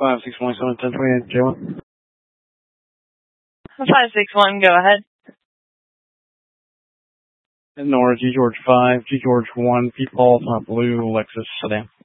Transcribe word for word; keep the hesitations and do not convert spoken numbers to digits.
five six one seven ten twenty-eight, J one. five six one, go ahead. Nora, G George five, G George one, Pete Paul, Top Blue, Lexus Sedan.